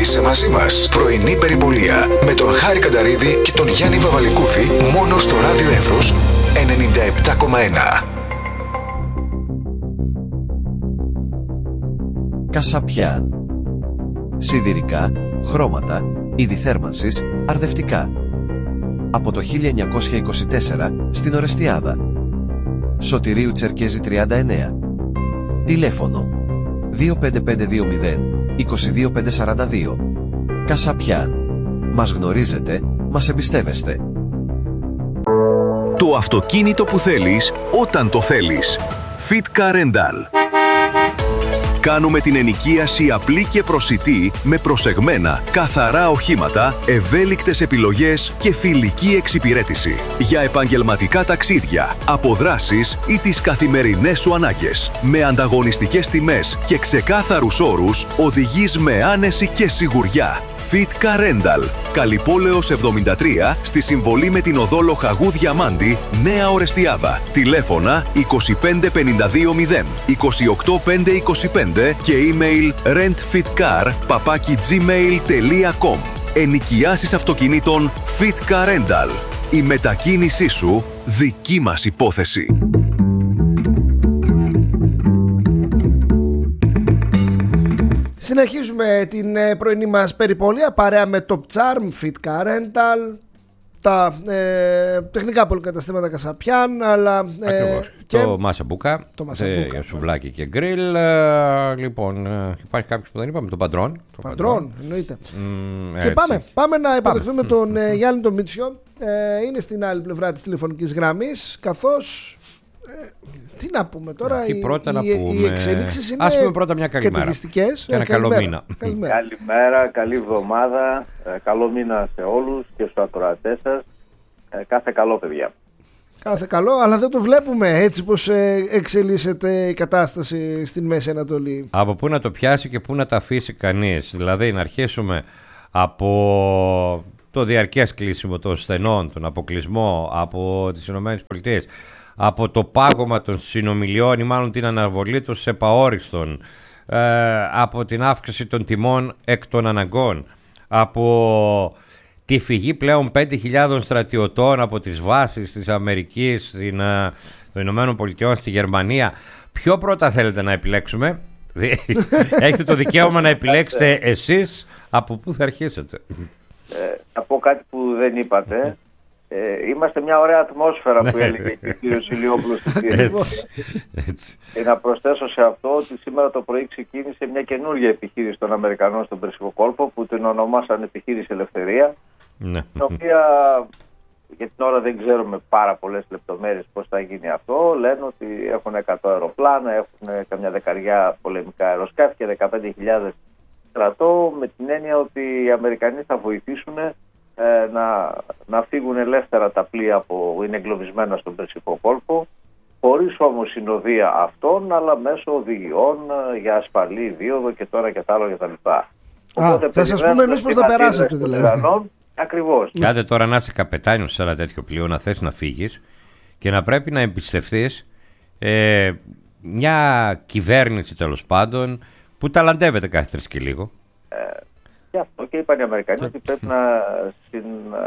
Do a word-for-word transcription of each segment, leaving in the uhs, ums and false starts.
Είσαι μαζί μας. Πρωινή περιπολία με τον Χάρη Κανταρίδη και τον Γιάννη Βαβαλικούδη μόνο στο Ράδιο Εύρος ενενήντα επτά κόμμα ένα. Κασαπιάν. Σιδηρικά, χρώματα, είδη θέρμανσης, αρδευτικά. Από το χίλια εννιακόσια είκοσι τέσσερα στην Ορεστιάδα. Σωτηρίου Τσερκέζη τριάντα εννέα. Τηλέφωνο δύο πέντε πέντε δύο μηδέν είκοσι δύο πεντακόσια σαράντα δύο. Κασαπιάν. Μας γνωρίζετε, μας εμπιστεύεστε. Το αυτοκίνητο που θέλεις όταν το θέλεις. Fitka Rental. Κάνουμε την ενοικίαση απλή και προσιτή με προσεγμένα, καθαρά οχήματα, ευέλικτες επιλογές και φιλική εξυπηρέτηση. Για επαγγελματικά ταξίδια, αποδράσεις ή τις καθημερινές σου ανάγκες. Με ανταγωνιστικές τιμές και ξεκάθαρους όρους, οδηγείς με άνεση και σιγουριά. Fitka Rental. Καλυπόλεως εβδομήντα τρία στη συμβολή με την οδό Λοχαγού Διαμάντη, Νέα Ορεστιάδα. Τηλέφωνα είκοσι πέντε πενήντα δύο μηδέν είκοσι οκτώ πεντακόσια είκοσι πέντε και email rentfitcar παπάκι gmail τελεία com. Ενοικιάσεις αυτοκινήτων Fitka Rental. Η μετακίνησή σου δική μας υπόθεση. Συνεχίζουμε την πρωινή μας περιπολία παρέα με Top Charm, Fitka Rental, τα ε, τεχνικά πολυκαταστήματα Κασαπιάν, αλλά ε, και το Μασαμπούκα, το Μασαμπούκα, ε, σουβλάκι και γκριλ. Ε, λοιπόν, ε, υπάρχει κάποιος που δεν είπαμε, τον Παντρών. Παντρών, εννοείται. Mm, και πάμε, πάμε να υποδεχθούμε πάμε. τον ε, Γιάννη τον Μίτσιο. Ε, είναι στην άλλη πλευρά της τηλεφωνικής γραμμής, καθώς ε, τι να πούμε τώρα, οι, πρώτα οι, να πούμε. οι εξελίξεις είναι ας πούμε πρώτα μια καλημέρα και ένα καλό μήνα. Καλημέρα. Καλημέρα, καλή εβδομάδα, ε, καλό μήνα σε όλους και στους ακροατές σας. Ε, κάθε καλό, παιδιά. Κάθε καλό, αλλά δεν το βλέπουμε έτσι πως ε, εξελίσσεται η κατάσταση στην Μέση Ανατολή. Από πού να το πιάσει και πού να τα αφήσει κανείς. Δηλαδή να αρχίσουμε από το διαρκές κλείσιμο των στενών, τον αποκλεισμό από τις ΗΠΑ, από το πάγωμα των συνομιλιών ή μάλλον την αναβολή των επαόριστον, ε, από την αύξηση των τιμών εκ των αναγκών, από τη φυγή πλέον πέντε χιλιάδων στρατιωτών από τις βάσεις της Αμερικής, στην, ε, των Ηνωμένων Πολιτειών, στη Γερμανία. Ποιο πρώτα θέλετε να επιλέξουμε? Έχετε το δικαίωμα να επιλέξετε εσείς από πού θα αρχίσετε. Ε, θα πω κάτι που δεν είπατε. Ε, είμαστε μια ωραία ατμόσφαιρα που έλεγε και ο κύριος Ηλιόπουλος στην έτσι. Και να προσθέσω σε αυτό ότι σήμερα το πρωί ξεκίνησε μια καινούργια επιχείρηση των Αμερικανών στον Περσικό κόλπο που την ονομάσαν επιχείρηση Ελευθερία, ναι. την οποία για την ώρα δεν ξέρουμε πάρα πολλές λεπτομέρειες πώς θα γίνει αυτό. Λένε ότι έχουν εκατό αεροπλάνα, έχουν καμιά δεκαριά πολεμικά αεροσκάφη και δεκαπέντε χιλιάδες στρατό, με την έννοια ότι οι Αμερικανοί θα βοηθήσουν Ε, να, να φύγουν ελεύθερα τα πλοία που είναι εγκλωβισμένα στον Περσικό κόλπο, χωρίς όμως συνοδεία αυτών, αλλά μέσω οδηγιών ε, για ασφαλή δίωδο και τώρα και τα άλλο και τα λοιπά. Α, θα σας πούμε εμείς πώς θα περάσετε δηλαδή. Ακριβώς. Κάντε τώρα να είσαι καπετάνιος σε ένα τέτοιο πλοίο, να θες να φύγεις και να πρέπει να εμπιστευτείς ε, μια κυβέρνηση τέλος πάντων που ταλαντεύεται κάθε τρεις και λίγο. Και αυτό και είπαν οι Αμερικανοί ότι πρέπει να, συν,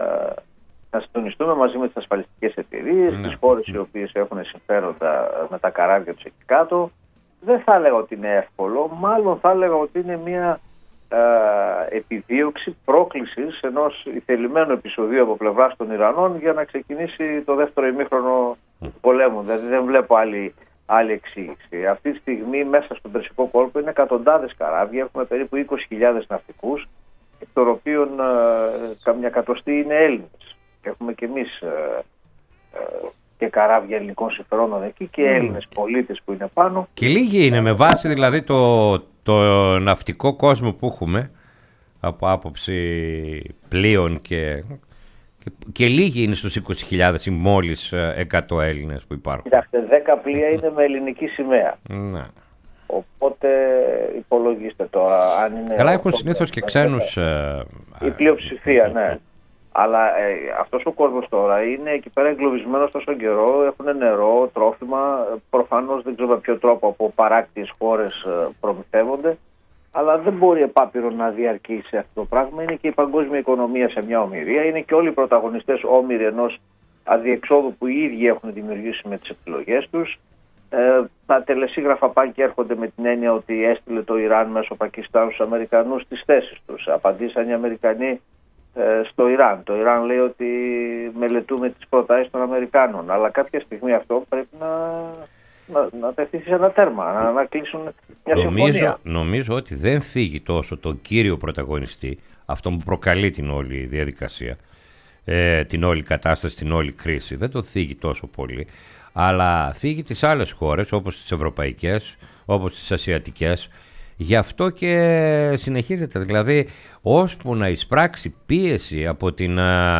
να συντονιστούμε μαζί με τις ασφαλιστικές εταιρείες, ναι. τις χώρες οι οποίες έχουν συμφέροντα με τα καράβια τους εκεί κάτω. Δεν θα έλεγα ότι είναι εύκολο, μάλλον θα έλεγα ότι είναι μια α, επιδίωξη πρόκλησης ενός ηθελημένου επεισοδίου από πλευράς των Ιρανών για να ξεκινήσει το δεύτερο ημίχρονο του πολέμου. Δηλαδή δεν βλέπω άλλη, άλλη εξήγηση. Αυτή τη στιγμή μέσα στον Περσικό κόλπο είναι εκατοντάδες καράβια, έχουμε περίπου είκοσι χιλιάδες ναυτικούς, εκ των οποίων ε, καμιά εκατοστή είναι Έλληνες. Έχουμε και εμείς ε, ε, και καράβια ελληνικών συμφερόντων εκεί και mm. Έλληνες πολίτες που είναι πάνω. Και λίγοι είναι με βάση δηλαδή το, το ναυτικό κόσμο που έχουμε από άποψη πλοίων και... Και, και λίγοι είναι στους είκοσι χιλιάδες ή μόλις εκατό Έλληνες που υπάρχουν. Κοιτάξτε, δέκα πλοία είναι με ελληνική σημαία. Ναι. Οπότε υπολογίστε τώρα αν είναι... Καλά έχουν συνήθως και ξένους... Η πλειοψηφία, ναι. Αλλά ε, αυτός ο κόσμος τώρα είναι εκεί πέρα εγκλωβισμένος τόσο καιρό, έχουν νερό, τρόφιμα, προφανώς δεν ξέρω με ποιο τρόπο από παράκτιες χώρες προμηθεύονται αλλά δεν μπορεί επάπειρο να διαρκήσει αυτό το πράγμα. Είναι και η παγκόσμια οικονομία σε μια ομηρία, είναι και όλοι οι πρωταγωνιστές όμοιροι ενός αδιεξόδου που οι ίδιοι έχουν δημιουργήσει με τις επιλογές τους. Ε, τα τελεσίγραφα πάνε και έρχονται με την έννοια ότι έστειλε το Ιράν μέσω Πακιστάν στους Αμερικανούς τις θέσεις τους. Απαντήσαν οι Αμερικανοί ε, στο Ιράν. Το Ιράν λέει ότι μελετούμε τις προτάσεις των Αμερικάνων, αλλά κάποια στιγμή αυτό πρέπει να, να, να τεθεί σε ένα τέρμα, να, να κλείσουν μια νομίζω, συμφωνία. Νομίζω ότι δεν θίγει τόσο τον κύριο πρωταγωνιστή, αυτό που προκαλεί την όλη διαδικασία, ε, την όλη κατάσταση, την όλη κρίση. Δεν το θίγει τόσο πολύ, αλλά θίγει τις άλλες χώρες, όπως τις ευρωπαϊκές, όπως τις ασιατικές. Γι' αυτό και συνεχίζεται, δηλαδή ώσπου να εισπράξει πίεση από την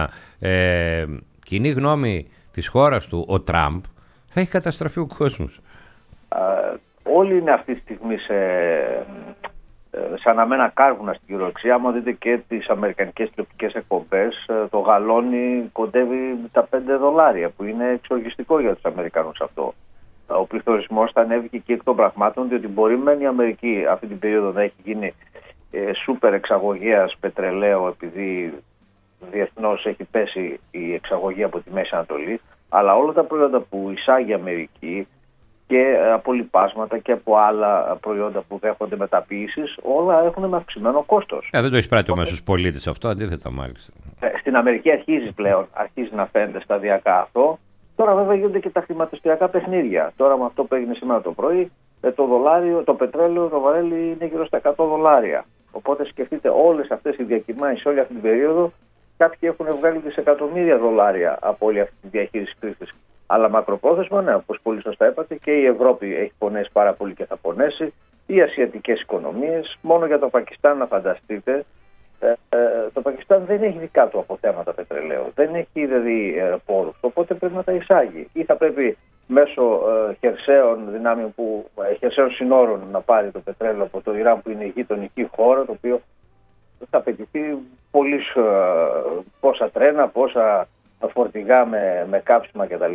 ε, κοινή γνώμη της χώρας του ο Τραμπ, θα έχει καταστραφεί ο κόσμος. Ε, όλοι είναι αυτή τη στιγμή σε, σαν αμένα κάρβουνα στην κυριολεξία. Άμα δείτε και τις αμερικανικές τηλεοπτικές εκπομπές, το γαλόνι κοντεύει τα πέντε δολάρια, που είναι εξοργιστικό για τους Αμερικανούς αυτό. Ο πληθωρισμός θα ανέβει και εκεί εκ των πραγμάτων, διότι μπορεί μεν η Αμερική αυτή την περίοδο να έχει γίνει ε, σούπερ εξαγωγέας πετρελαίου, επειδή διεθνώς έχει πέσει η εξαγωγή από τη Μέση Ανατολή, αλλά όλα τα προϊόντα που εισάγει η Αμερική και από λιπάσματα και από άλλα προϊόντα που δέχονται μεταποίησεις, όλα έχουν με αυξημένο κόστος. Ε, δεν το εισπράττει ο μέσος πολίτης αυτό, αντίθετα μάλιστα. Στην Αμερική αρχίζει πλέον, αρχίζει να φαίνεται σταδιακά αυτό. Τώρα βέβαια γίνονται και τα χρηματιστηριακά παιχνίδια. Τώρα με αυτό που έγινε σήμερα το πρωί, το δολάριο, το πετρέλαιο, το βαρέλι είναι γύρω στα εκατό δολάρια. Οπότε σκεφτείτε όλες αυτές οι διακυμάνσεις όλη αυτή την περίοδο, κάποιοι έχουν βγάλει δισεκατομμύρια δολάρια από όλη αυτή τη διαχείριση κρίσης. Αλλά μακροπρόθεσμα, ναι, όπως πολύ σωστά είπατε, και η Ευρώπη έχει πονέσει πάρα πολύ και θα πονέσει. Οι ασιατικές οικονομίες, μόνο για το Πακιστάν να φανταστείτε. Ε, ε, το Πακιστάν δεν έχει δικά του αποθέματα πετρελαίου, δεν έχει δηλαδή ε, πόρους, οπότε πρέπει να τα εισάγει ή θα πρέπει μέσω ε, χερσαίων δυνάμεων που, ε, χερσαίων συνόρων να πάρει το πετρέλαιο από το Ιράν, που είναι η γειτονική χώρα, το οποίο θα απαιτηθεί πολύ ε, πόσα τρένα, πόσα φορτηγά με, με κάψιμα κτλ.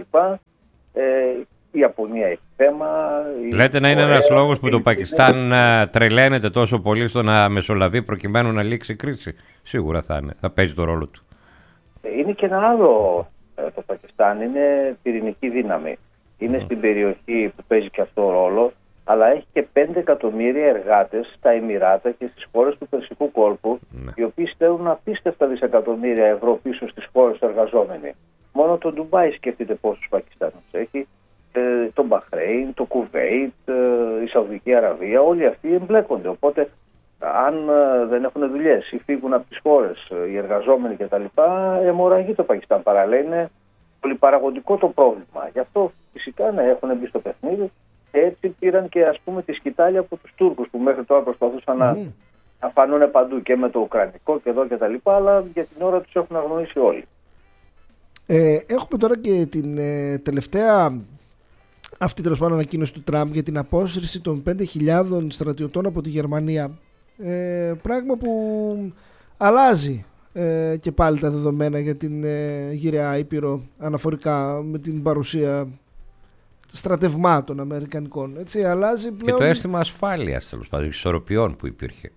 Ε, η Ιαπωνία έχει θέμα. Λέτε να είναι ένας λόγος που το Πακιστάν τρελαίνεται τόσο πολύ στο να μεσολαβεί προκειμένου να λήξει η κρίση. Σίγουρα θα είναι, θα παίζει το ρόλο του. Είναι και ένα άλλο, το Πακιστάν είναι πυρηνική δύναμη. Είναι mm. στην περιοχή που παίζει και αυτό ρόλο, αλλά έχει και πέντε εκατομμύρια εργάτες στα Εμιράτα και στις χώρες του Περσικού κόλπου, mm. οι οποίοι στέλνουν απίστευτα δισεκατομμύρια ευρώ πίσω στις χώρες του εργαζόμενοι. Μόνο το Ντουμπάι σκεφτείτε πόσους Πακιστάνους έχει. Το Μπαχρέιν, το Κουβέιτ, η Σαουδική Αραβία, όλοι αυτοί εμπλέκονται. Οπότε, αν δεν έχουν δουλειές ή φύγουν από τις χώρες οι εργαζόμενοι κτλ., αιμορραγεί το Πακιστάν. Παράλληλα, είναι πολυπαραγωγικό το πρόβλημα. Γι' αυτό φυσικά ναι, έχουν μπει στο παιχνίδι και έτσι πήραν και ας πούμε τη σκητάλη από τους Τούρκους που μέχρι τώρα προσπαθούσαν mm. να, να φανούν παντού και με το Ουκρανικό και εδώ κτλ., αλλά για την ώρα τους έχουν αγνοήσει όλοι. Ε, έχουμε τώρα και την ε, τελευταία. Αυτή τέλος πάντων ανακοίνωση του Τραμπ για την απόσυρση των πέντε χιλιάδων στρατιωτών από τη Γερμανία. Ε, πράγμα που αλλάζει ε, και πάλι τα δεδομένα για την ε, γυραιά Ήπειρο αναφορικά με την παρουσία στρατευμάτων αμερικανικών. Έτσι, αλλάζει πλέον... Και το αίσθημα ασφάλειας, τέλος πάντων, ισορροπιών που υπήρχε.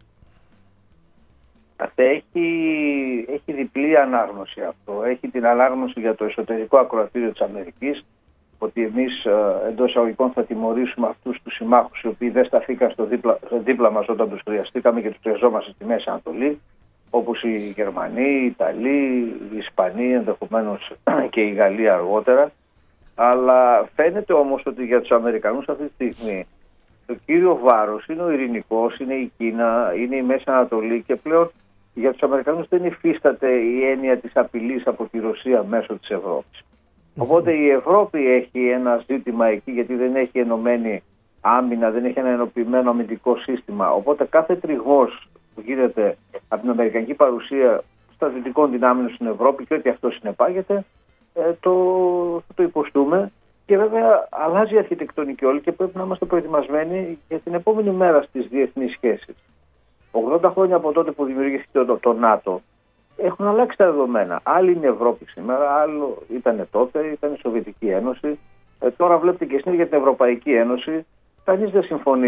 Έχει, έχει διπλή ανάγνωση αυτό. Έχει την ανάγνωση για το εσωτερικό ακροατήριο της Αμερικής, ότι εμείς εντός εισαγωγικών θα τιμωρήσουμε αυτούς τους συμμάχους οι οποίοι δεν σταθήκαν στο δίπλα, δίπλα μας όταν τους χρειαστήκαμε και τους χρειαζόμαστε στη Μέση Ανατολή, όπως οι Γερμανοί, οι Ιταλοί, οι Ισπανοί, ενδεχομένως και η Γαλλία αργότερα. Αλλά φαίνεται όμως ότι για τους Αμερικανούς αυτή τη στιγμή το κύριο βάρος είναι ο ειρηνικός, είναι η Κίνα, είναι η Μέση Ανατολή και πλέον για τους Αμερικανούς δεν υφίσταται η έννοια της απειλής από τη Ρωσία μέσω της Ευρώπης. Οπότε η Ευρώπη έχει ένα ζήτημα εκεί, γιατί δεν έχει ενωμένη άμυνα, δεν έχει ένα ενοποιημένο αμυντικό σύστημα. Οπότε κάθε τριγός που γίνεται από την αμερικανική παρουσία στρατιωτικών δυνάμεων στην Ευρώπη και ό,τι αυτό συνεπάγεται, το, το υποστούμε. Και βέβαια αλλάζει η αρχιτεκτονική όλη και πρέπει να είμαστε προετοιμασμένοι για την επόμενη μέρα στις διεθνείς σχέσεις. ογδόντα χρόνια από τότε που δημιουργήθηκε το, το ΝΑΤΟ, έχουν αλλάξει τα δεδομένα. Άλλη είναι η Ευρώπη σήμερα, άλλο ήταν τότε, ήταν η Σοβιετική Ένωση. Ε, τώρα βλέπετε και στην για την Ευρωπαϊκή Ένωση, κανείς δεν συμφωνεί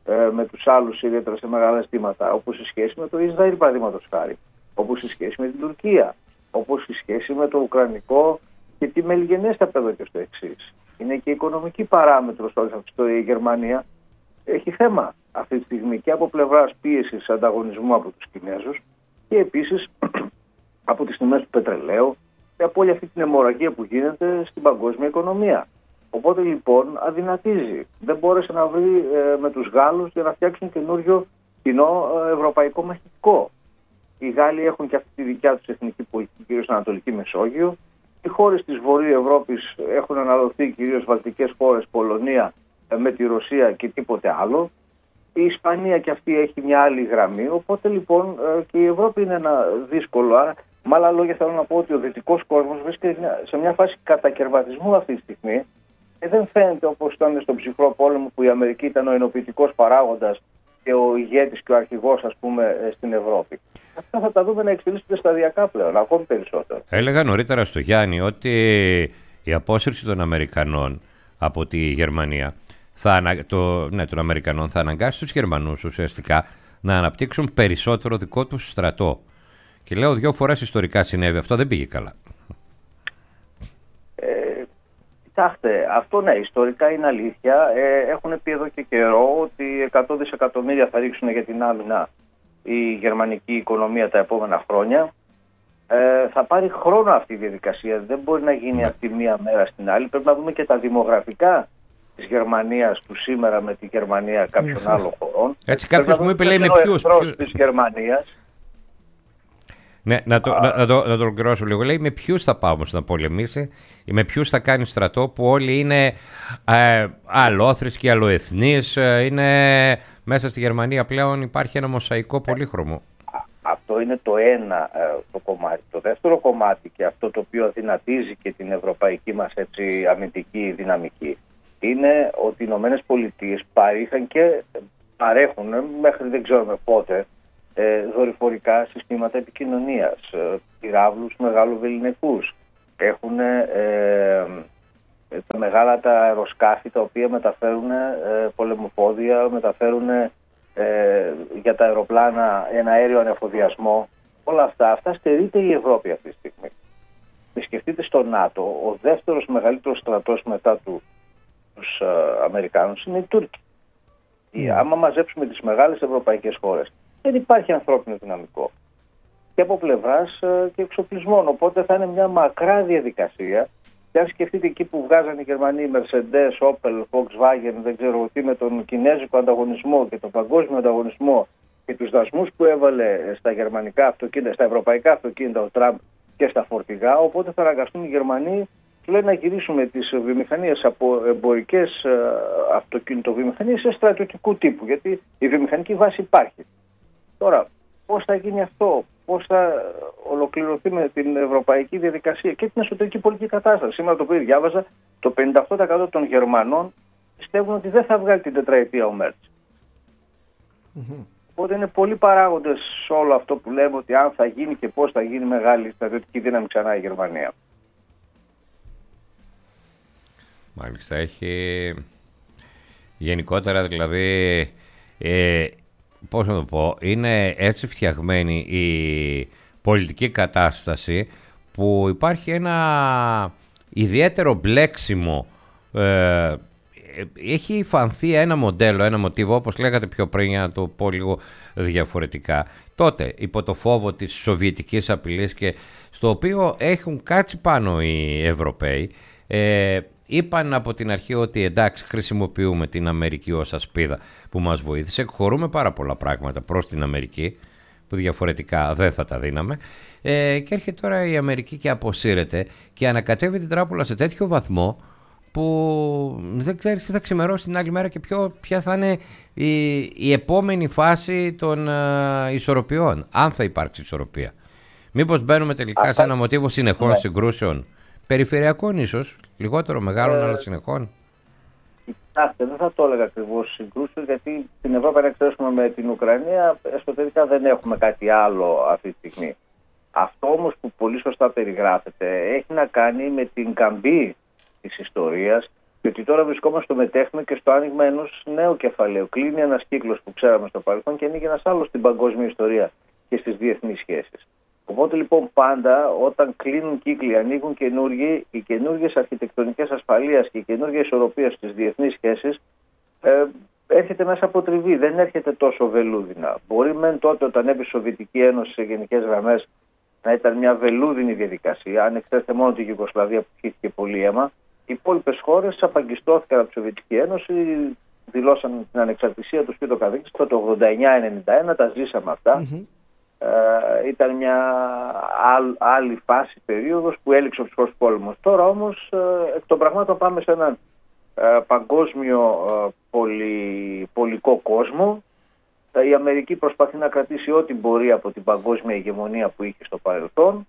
ε, με τους άλλους, ιδιαίτερα σε μεγάλα ζητήματα, όπως η σχέση με το Ισραήλ, παραδείγματος χάρη, όπως η σχέση με την Τουρκία, όπως η σχέση με το Ουκρανικό και τι μελιγενέστατα εδώ και στο εξής. Είναι και η οικονομική παράμετρος όλη αυτή η ιστορία. Η Γερμανία έχει θέμα αυτή τη στιγμή και από πλευράς πίεσης ανταγωνισμού από τους Κινέζους και επίσης από τις τιμές του πετρελαίου και από όλη αυτή την αιμορραγία που γίνεται στην παγκόσμια οικονομία. Οπότε λοιπόν αδυνατίζει. Δεν μπόρεσε να βρει ε, με τους Γάλλους για να φτιάξουν καινούριο κοινό ε, ευρωπαϊκό μαχητικό. Οι Γάλλοι έχουν και αυτή τη δικιά τους εθνική πολιτική, κυρίως στην Ανατολική Μεσόγειο. Οι χώρες της Βορείου Ευρώπης έχουν αναδοθεί, κυρίως βαλτικές χώρες, Πολωνία ε, με τη Ρωσία και τίποτε άλλο. Η Ισπανία και αυτή έχει μια άλλη γραμμή. Οπότε λοιπόν ε, και η Ευρώπη είναι ένα δύσκολο. Άρα, με άλλα λόγια, θέλω να πω ότι ο δυτικός κόσμος βρίσκεται σε μια φάση κατακερβατισμού αυτή τη στιγμή. Και δεν φαίνεται όπως ήταν στον ψυχρό πόλεμο που η Αμερική ήταν ο ενοποιητικός παράγοντας και ο ηγέτης και ο αρχηγός, ας πούμε, στην Ευρώπη. Αυτά θα τα δούμε να εξελίσσονται σταδιακά πλέον, ακόμη περισσότερο. Έλεγα νωρίτερα στο Γιάννη ότι η απόσυρση των Αμερικανών από τη Γερμανία, θα ανα... το... ναι, των Αμερικανών θα αναγκάσει τους Γερμανούς ουσιαστικά να αναπτύξουν περισσότερο δικό τους στρατό. Και λέω δύο φορές ιστορικά συνέβη, αυτό δεν πήγε καλά. Κοιτάξτε, αυτό ναι, ιστορικά είναι αλήθεια. Ε, έχουν πει εδώ και καιρό ότι εκατό δισεκατομμύρια θα ρίξουν για την άμυνα η γερμανική οικονομία τα επόμενα χρόνια. Ε, θα πάρει χρόνο αυτή η διαδικασία. Δεν μπορεί να γίνει από τη μία μέρα στην άλλη. Πρέπει να δούμε και τα δημογραφικά της Γερμανίας του σήμερα με τη Γερμανία κάποιων άλλων χωρών. Έτσι κάποιος μου είπε, λέει, με ποιους. Της Γερμανίας. Ναι, να το, να, να, το, να το ολοκληρώσω λίγο. Λέει με ποιους θα πάμε να πολεμήσει, με ποιους θα κάνει στρατό που όλοι είναι ε, αλλόθρησκοι, αλλοεθνείς. Ε, είναι μέσα στη Γερμανία πλέον υπάρχει ένα μοσαϊκό πολύχρωμο. Αυτό είναι το ένα ε, το κομμάτι. Το δεύτερο κομμάτι, και αυτό το οποίο αδυνατίζει και την ευρωπαϊκή μας έτσι, αμυντική δυναμική, είναι ότι οι Ηνωμένες Πολιτείες παρήχαν και παρέχουν μέχρι δεν ξέρουμε πότε Ε, δορυφορικά συστήματα επικοινωνίας, ε, πυράβλους μεγαλοβελληνικούς. Έχουν ε, ε, τα μεγάλα τα αεροσκάφη τα οποία μεταφέρουν ε, πολεμοπόδια, μεταφέρουν ε, για τα αεροπλάνα ένα αέριο ανεφοδιασμό. Όλα αυτά, αυτά στερείται η Ευρώπη αυτή τη στιγμή. Μη σκεφτείτε στο ΝΑΤΟ, ο δεύτερος μεγαλύτερος στρατός μετά του, τους ε, Αμερικάνους είναι οι Τούρκοι. Mm. Άμα μαζέψουμε τις μεγάλες ευρωπαϊκές χώρες, δεν υπάρχει ανθρώπινο δυναμικό και από πλευράς ε, και εξοπλισμών. Οπότε θα είναι μια μακρά διαδικασία. Και αν σκεφτείτε εκεί που βγάζανε οι Γερμανοί, Mercedes, Opel, Volkswagen, δεν ξέρω τι, με τον κινέζικο ανταγωνισμό και τον παγκόσμιο ανταγωνισμό και τους δασμούς που έβαλε στα γερμανικά αυτοκίνητα, στα ευρωπαϊκά αυτοκίνητα ο Τραμπ και στα φορτηγά. Οπότε θα αναγκαστούν οι Γερμανοί, του λένε, να γυρίσουμε τις βιομηχανίες από εμπορικές αυτοκινητοβιομηχανίες σε στρατιωτικού τύπου. Γιατί η βιομηχανική βάση υπάρχει. Τώρα, πώς θα γίνει αυτό, πώς θα ολοκληρωθεί με την ευρωπαϊκή διαδικασία και την εσωτερική πολιτική κατάσταση. Σήμερα το πρωί διάβαζα, το πενήντα οκτώ τοις εκατό των Γερμανών πιστεύουν ότι δεν θα βγάλει την τετραετία ο Μέρτς. Mm-hmm. Οπότε είναι πολλοί παράγοντες σε όλο αυτό που λέμε, ότι αν θα γίνει και πώς θα γίνει μεγάλη στρατιωτική δύναμη ξανά η Γερμανία. Μάλιστα, έχει γενικότερα δηλαδή... Ε... Πώς να το πω, είναι έτσι φτιαγμένη η πολιτική κατάσταση που υπάρχει ένα ιδιαίτερο μπλέξιμο. Ε, έχει φανθεί ένα μοντέλο, ένα μοτίβο, όπως λέγατε πιο πριν, για να το πω λίγο διαφορετικά. Τότε, υπό το φόβο της σοβιετικής απειλής, και στο οποίο έχουν κάτσει πάνω οι Ευρωπαίοι, ε, είπαν από την αρχή ότι εντάξει, χρησιμοποιούμε την Αμερική ως ασπίδα που μας βοήθησε, εκχωρούμε πάρα πολλά πράγματα προς την Αμερική που διαφορετικά δεν θα τα δίναμε, ε, και έρχεται τώρα η Αμερική και αποσύρεται και ανακατεύει την τράπουλα σε τέτοιο βαθμό που δεν ξέρεις τι θα ξημερώσει την άλλη μέρα και ποιο, ποια θα είναι η, η επόμενη φάση των uh, ισορροπιών, αν θα υπάρξει ισορροπία. Μήπως μπαίνουμε τελικά Αυτά... σε ένα μοτίβο συνεχών ναι. συγκρούσεων, περιφερειακών ίσως, λιγότερο μεγάλων ε... αλλά συνεχών. Κοιτάξτε, δεν θα το έλεγα ακριβώς συγκρούσεων, γιατί στην Ευρώπη, αν εξαιρέσουμε με την Ουκρανία, εσωτερικά δεν έχουμε κάτι άλλο αυτή τη στιγμή. Αυτό όμως που πολύ σωστά περιγράφεται έχει να κάνει με την καμπή της ιστορίας Γιατί τώρα βρισκόμαστε στο μετέχνιο και στο άνοιγμα ενός νέου κεφαλαίου. Κλείνει ένας κύκλος που ξέραμε στο παρελθόν και ανοίγει ένας άλλος στην παγκόσμια ιστορία και στις διεθνείς σχέσεις. Οπότε λοιπόν πάντα όταν κλείνουν κύκλοι, ανοίγουν καινούργιοι, οι καινούργιες αρχιτεκτονικές ασφαλείας και η καινούργια ισορροπία στις διεθνείς σχέσεις ε, έρχεται μέσα από τριβή, δεν έρχεται τόσο βελούδινα. Μπορεί μεν τότε όταν έπεσε η Σοβιετική Ένωση σε γενικές γραμμές να ήταν μια βελούδινη διαδικασία, αν εξαιρέσετε μόνο τη Γιουγκοσλαβία που χύθηκε πολύ αίμα, οι υπόλοιπες χώρες απαγκιστώθηκαν από τη Σοβιετική Ένωση, δηλώσαν την ανεξαρτησία τους και το καθεξής. Το ογδόντα εννιά ενενήντα ένα τα ζήσαμε αυτά. Mm-hmm. Ε, ήταν μια άλλ, άλλη φάση, περίοδος που έληξε ο ψυχρός πόλεμος. Τώρα όμως ε, εκ των πραγμάτων πάμε σε έναν ε, παγκόσμιο ε, πολυ, πολικό κόσμο. Ε, η Αμερική προσπαθεί να κρατήσει ό,τι μπορεί από την παγκόσμια ηγεμονία που είχε στο παρελθόν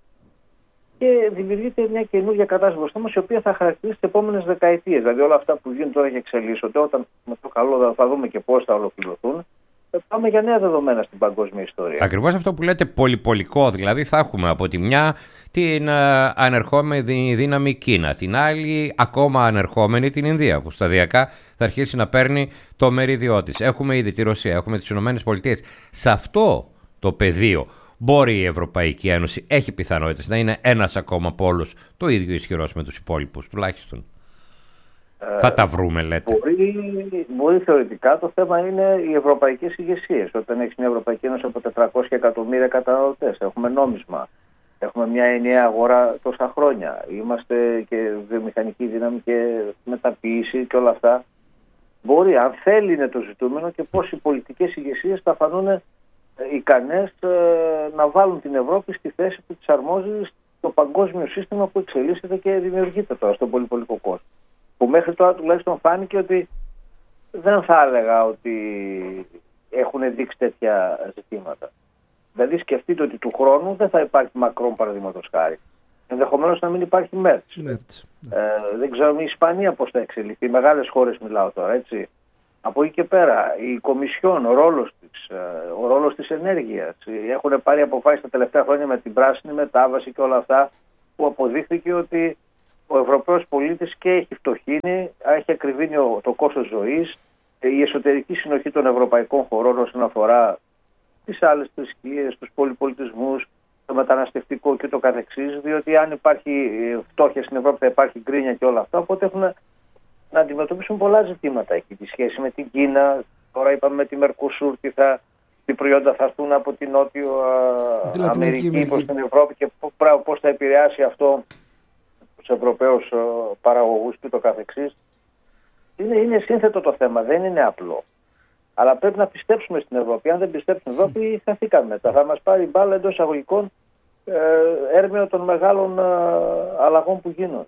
και δημιουργείται μια καινούργια κατάσταση μπροστά μας, η οποία θα χαρακτηρίσει τις επόμενες δεκαετίες. Δηλαδή όλα αυτά που γίνουν τώρα και εξελίσσονται, όταν με το καλό θα δούμε και πώς θα ολοκληρωθούν, πάμε για νέα δεδομένα στην παγκόσμια ιστορία. Ακριβώς αυτό που λέτε πολυπολικό, δηλαδή θα έχουμε από τη μια την uh, ανερχόμενη δύναμη Κίνα, την άλλη ακόμα ανερχόμενη την Ινδία, που σταδιακά θα αρχίσει να παίρνει το μερίδιό της. Έχουμε ήδη τη Ρωσία, έχουμε τις Ηνωμένες Πολιτείες. Σε αυτό το πεδίο μπορεί η Ευρωπαϊκή Ένωση, έχει πιθανότητες να είναι ένας ακόμα πόλος, το ίδιο ισχυρός με τους υπόλοιπους τουλάχιστον. Ε, θα τα βρούμε, λέτε. Μπορεί, μπορεί θεωρητικά, το θέμα είναι οι ευρωπαϊκές ηγεσίες. Όταν έχεις μια Ευρωπαϊκή Ένωση από τετρακόσια εκατομμύρια καταναλωτές, έχουμε νόμισμα, έχουμε μια ενιαία αγορά τόσα χρόνια, είμαστε και βιομηχανική δύναμη και μεταποίηση και όλα αυτά. Μπορεί, αν θέλει είναι το ζητούμενο, και πώς οι πολιτικές ηγεσίες θα φανούν ικανές ε, να βάλουν την Ευρώπη στη θέση που της αρμόζει στο παγκόσμιο σύστημα που εξελίσσεται και δημιουργείται τώρα στον πολυπολικό κόσμο. Που μέχρι τώρα τουλάχιστον φάνηκε ότι δεν θα έλεγα ότι έχουν δείξει τέτοια ζητήματα. Δηλαδή σκεφτείτε ότι του χρόνου δεν θα υπάρχει Μακρόν, παραδείγματος χάρη. Ενδεχομένως να μην υπάρχει Μέρτς. Ε, δεν ξέρω η Ισπανία πώς θα εξελιχθεί. Μεγάλες χώρες μιλάω τώρα, έτσι. Από εκεί και πέρα, η Κομισιόν, ο ρόλος της, ο ρόλος της ενέργειας. Έχουν πάρει αποφάσεις τα τελευταία χρόνια με την πράσινη μετάβαση και όλα αυτά, που αποδείχθηκε ότι ο Ευρωπαίος πολίτης και έχει φτωχύνει, έχει ακριβήνει το κόστος ζωής, η εσωτερική συνοχή των ευρωπαϊκών χωρών όσον αφορά τις άλλες θρησκείες, τους πολυπολιτισμούς, το μεταναστευτικό και το καθεξής, διότι αν υπάρχει φτώχεια στην Ευρώπη θα υπάρχει γκρίνια και όλα αυτά, οπότε έχουν να αντιμετωπίσουν πολλά ζητήματα. Έχει τη σχέση με την Κίνα, τώρα είπαμε με τη Μερκοσούρ, τι, θα, τι προϊόντα θα έρθουν από την Νότιο α, Αμερική προς την Ευρώπη και πώς θα επηρεάσει αυτό τους Ευρωπαίους παραγωγούς και το καθεξής. Είναι, είναι σύνθετο το θέμα, δεν είναι απλό. Αλλά πρέπει να πιστέψουμε στην Ευρώπη. Αν δεν πιστέψουμε στην Ευρώπη, χαθήκαμε. Θα μας πάρει μπάλα εντός εισαγωγικών ε, έρμεο των μεγάλων ε, αλλαγών που γίνονται.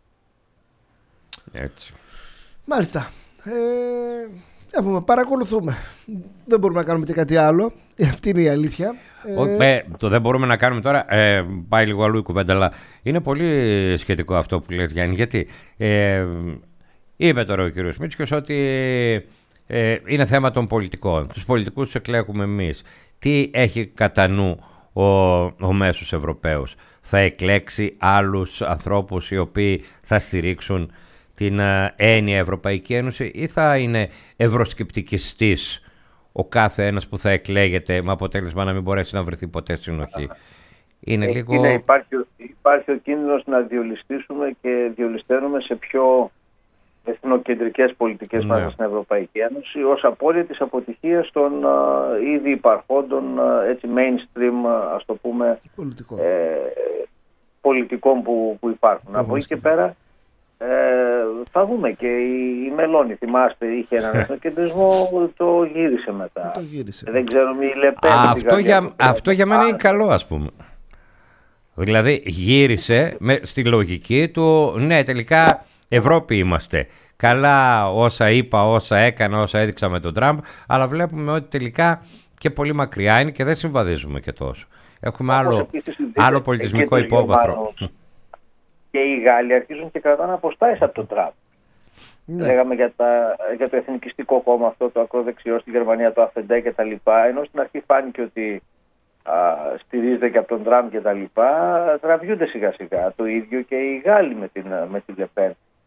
Έτσι. Μάλιστα. Ε, πούμε, παρακολουθούμε. Δεν μπορούμε να κάνουμε και κάτι άλλο. Αυτή είναι η αλήθεια. Ε... Ε, το δεν μπορούμε να κάνουμε τώρα. Ε, πάει λίγο αλλού η κουβέντα, αλλά είναι πολύ σχετικό αυτό που λες, Γιάννη. Γιατί ε, είπε τώρα ο κύριος Μήτσικος ότι ε, είναι θέμα των πολιτικών. Τους πολιτικούς τους εκλέγουμε εμείς. Τι έχει κατά νου ο, ο μέσος Ευρωπαίος? Θα εκλέξει άλλους ανθρώπους οι οποίοι θα στηρίξουν την έννοια Ευρωπαϊκή Ένωση, ή θα είναι ευρωσκεπτικιστής ο κάθε ένας που θα εκλέγεται με αποτέλεσμα να μην μπορέσει να βρεθεί ποτέ συνοχή? Είναι ε, λίγο... είναι, υπάρχει, υπάρχει ο κίνδυνος να διολιστήσουμε και διολισταίνουμε σε πιο εθνοκεντρικές πολιτικές ναι. μέσα στην Ευρωπαϊκή Ένωση ως απώλεια της αποτυχίας των uh, ήδη υπαρχόντων uh, έτσι mainstream, uh, ας το πούμε, Πολιτικό. ε, πολιτικών που, που υπάρχουν. Από εκεί και πέρα Ε, θα δούμε και η, η Μελώνη, θυμάστε, είχε έναν εθνοκεντρισμό, το γύρισε μετά. Το γύρισε. Δεν ξέρω, μη Λεπέν. Αυτό, για, αυτό για μένα είναι καλό, ας πούμε. Δηλαδή γύρισε με, στη λογική του, ναι, τελικά Ευρώπη είμαστε. Καλά όσα είπα, όσα έκανα, όσα έδειξα με τον Τραμπ, αλλά βλέπουμε ότι τελικά και πολύ μακριά είναι και δεν συμβαδίζουμε και τόσο. Έχουμε άλλο, άλλο πολιτισμικό υπόβαθρο. Και οι Γάλλοι αρχίζουν και κρατάνε αποστάσεις από τον Τραμπ. Ναι. Λέγαμε για, τα, για το εθνικιστικό κόμμα αυτό, το ακροδεξιό στη Γερμανία, το Αφεντέ και τα λοιπά. Ενώ στην αρχή φάνηκε ότι α, στηρίζεται και από τον Τραμπ και τα λοιπά, τραβιούνται σιγά σιγά. Το ίδιο και οι Γάλλοι με την, με την Λεπέν.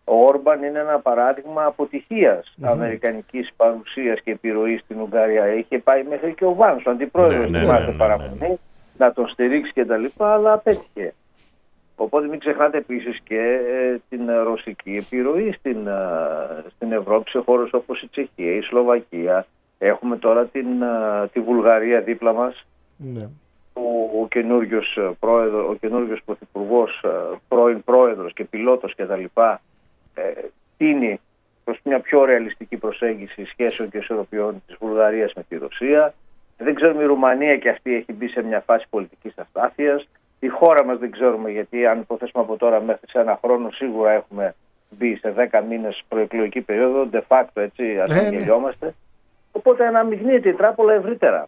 Ο Όρμπαν είναι ένα παράδειγμα αποτυχίας mm-hmm. αμερικανικής παρουσίας και επιρροής στην Ουγγαρία. Είχε πάει μέχρι και ο Βάνς, ο αντιπρόεδρος ναι, του ναι, ναι, ναι, ναι, παραμονή, ναι, ναι. να τον στηρίξει κτλ. Αλλά απέτυχε. Οπότε μην ξεχνάτε επίσης και ε, την ρωσική επιρροή στην, ε, στην Ευρώπη, σε χώρες όπως η Τσεχία, η Σλοβακία. Έχουμε τώρα την, ε, τη Βουλγαρία δίπλα μας. Ναι. Ο, ο καινούργιος πρόεδρος, ο καινούργιος πρωθυπουργός, πρώην πρόεδρος και πιλότος κτλ. Ε, τίνει προς μια πιο ρεαλιστική προσέγγιση σχέσεων και ισορροπιών της Βουλγαρίας με τη Ρωσία. Δεν ξέρουμε, η Ρουμανία και αυτή έχει μπει σε μια φάση πολιτικής αστάθειας. Η χώρα μας δεν ξέρουμε, γιατί αν υποθέσουμε από τώρα μέχρι σε ένα χρόνο σίγουρα έχουμε μπει σε δέκα μήνες προεκλογική περίοδο, de facto, έτσι, ας μην γελιόμαστε. Οπότε αναμειγνύεται η τράπουλα ευρύτερα.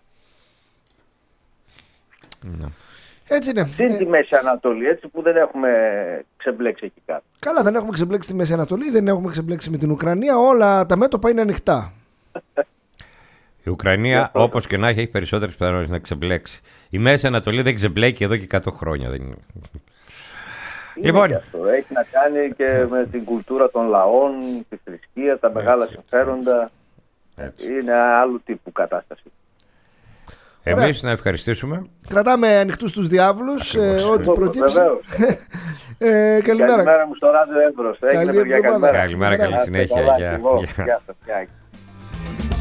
Ναι. Έτσι είναι. Συν τη Μέση Ανατολή, έτσι, που δεν έχουμε ξεμπλέξει εκεί κάτω. Καλά, δεν έχουμε ξεμπλέξει τη Μέση Ανατολή, δεν έχουμε ξεμπλέξει με την Ουκρανία. Όλα τα μέτωπα είναι ανοιχτά. Η Ουκρανία, όπως και να έχει, έχει περισσότερες πιθανότητες να ξεμπλέξει. Η Μέση Ανατολή δεν ξεμπλέκει εδώ και εκατό χρόνια. Δεν είναι. Είναι λοιπόν, αυτό. Έχει να κάνει και με την κουλτούρα των λαών, τη θρησκεία, τα μεγάλα έτσι, συμφέροντα. Έτσι. Είναι άλλου τύπου κατάσταση. Εμείς να ευχαριστήσουμε. Κρατάμε ανοιχτούς τους διάβλους, ε, ό,τι προτύψει. ε, καλημέρα. Καλημέρα μου στο Ράδιο Εύρος. Καλημέρα, καλημέρα, καλή συνέχεια. Γεια σας.